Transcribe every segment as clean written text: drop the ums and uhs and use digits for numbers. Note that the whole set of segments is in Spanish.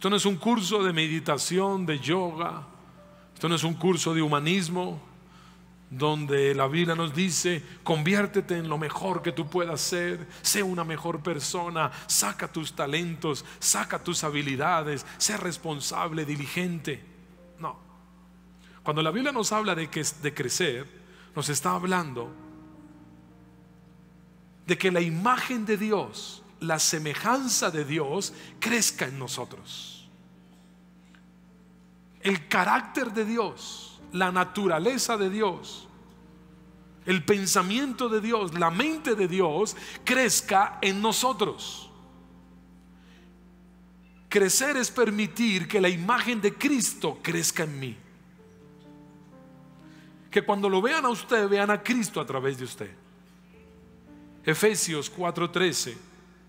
Esto no es un curso de meditación, de yoga. Esto no es un curso de humanismo donde la Biblia nos dice: conviértete en lo mejor que tú puedas ser, sé una mejor persona, saca tus talentos, saca tus habilidades, sé responsable, diligente. No. Cuando la Biblia nos habla de crecer, nos está hablando de que la imagen de Dios, la semejanza de Dios crezca en nosotros. El carácter de Dios, la naturaleza de Dios, el pensamiento de Dios, la mente de Dios crezca en nosotros. Crecer es permitir que la imagen de Cristo crezca en mí. Que cuando lo vean a usted, vean a Cristo a través de usted. Efesios 4:13.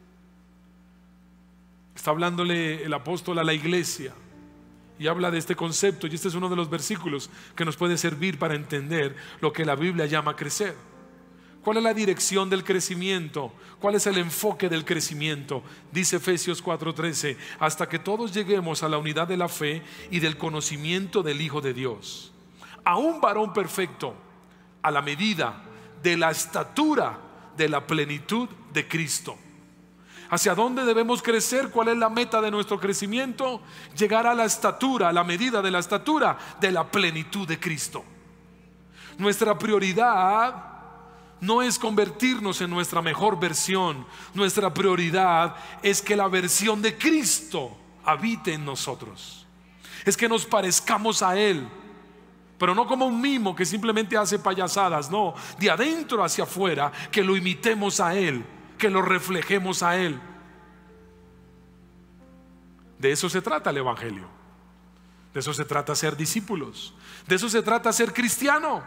Está hablándole el apóstol a la iglesia y habla de este concepto, y este es uno de los versículos que nos puede servir para entender lo que la Biblia llama crecer. ¿Cuál es la dirección del crecimiento? ¿Cuál es el enfoque del crecimiento? Dice Efesios 4:13: hasta que todos lleguemos a la unidad de la fe y del conocimiento del Hijo de Dios, a un varón perfecto, a la medida de la estatura de la plenitud de Cristo. ¿Hacia dónde debemos crecer? ¿Cuál es la meta de nuestro crecimiento? Llegar a la estatura, a la medida de la estatura de la plenitud de Cristo. Nuestra prioridad no es convertirnos en nuestra mejor versión. Nuestra prioridad es que la versión de Cristo habite en nosotros. Es que nos parezcamos a Él, pero no como un mimo que simplemente hace payasadas. No, de adentro hacia afuera, que lo imitemos a Él, que lo reflejemos a Él. De eso se trata el Evangelio. De eso se trata ser discípulos. De eso se trata ser cristiano.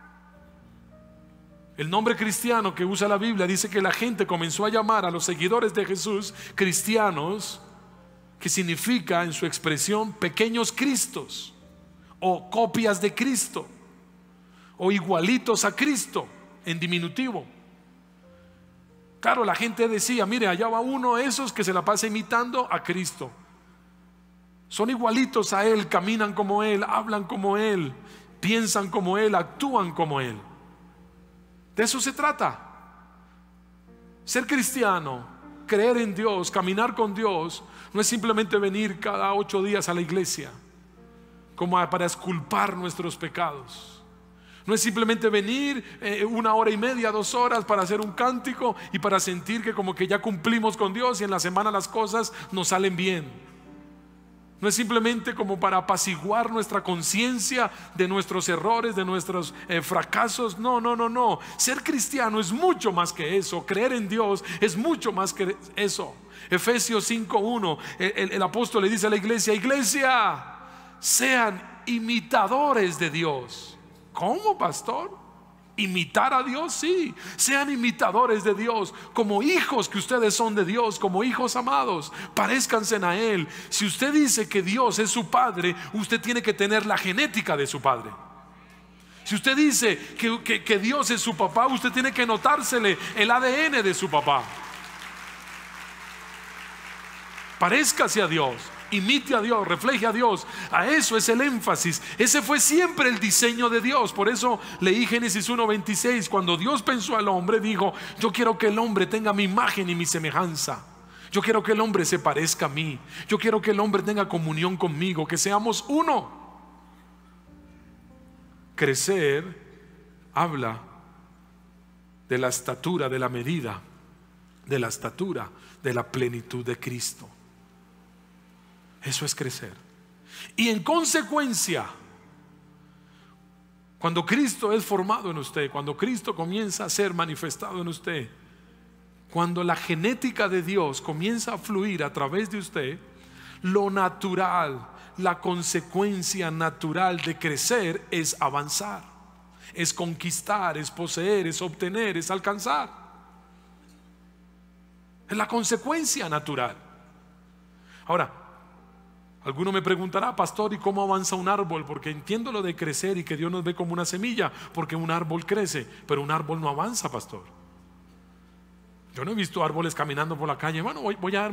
El nombre cristiano que usa la Biblia dice que la gente comenzó a llamar a los seguidores de Jesús cristianos, que significa en su expresión pequeños cristos, o copias de Cristo, o igualitos a Cristo en diminutivo. Claro, la gente decía: mire, allá va uno de esos que se la pasa imitando a Cristo. Son igualitos a Él, caminan como Él, hablan como Él, piensan como Él, actúan como Él. De eso se trata. Ser cristiano, creer en Dios, caminar con Dios, no es simplemente venir cada 8 días a la iglesia como para exculpar nuestros pecados. No es simplemente venir 1 hora y media, 2 horas para hacer un cántico y para sentir que como que ya cumplimos con Dios y en la semana las cosas nos salen bien. No es simplemente como para apaciguar nuestra conciencia de nuestros errores, de nuestros fracasos. No, no, no, no. Ser cristiano es mucho más que eso. Creer en Dios es mucho más que eso. Efesios 5:1, el apóstol le dice a la iglesia: iglesia, sean imitadores de Dios. ¿Cómo, pastor? ¿Imitar a Dios? Sí. Sean imitadores de Dios, como hijos que ustedes son de Dios, como hijos amados. Parezcanse a Él. Si usted dice que Dios es su padre, usted tiene que tener la genética de su padre. Si usted dice que Dios es su papá, usted tiene que notársele el ADN de su papá. Parezcase a Dios, imite a Dios, refleje a Dios. A eso es el énfasis. Ese fue siempre el diseño de Dios. Por eso leí Génesis 1:26. Cuando Dios pensó al hombre, dijo: yo quiero que el hombre tenga mi imagen y mi semejanza. Yo quiero que el hombre se parezca a mí. Yo quiero que el hombre tenga comunión conmigo, que seamos uno. Crecer habla de la estatura, de la medida, de la estatura, de la plenitud de Cristo. Eso es crecer. Y en consecuencia, cuando Cristo es formado en usted, cuando Cristo comienza a ser manifestado en usted, cuando la genética de Dios comienza a fluir a través de usted, lo natural, la consecuencia natural de crecer es avanzar, es conquistar, es poseer, es obtener, es alcanzar. Es la consecuencia natural. Ahora, alguno me preguntará: pastor, ¿y cómo avanza un árbol? Porque entiendo lo de crecer y que Dios nos ve como una semilla, porque un árbol crece, pero un árbol no avanza, pastor. Yo no he visto árboles caminando por la calle. Bueno, voy a dar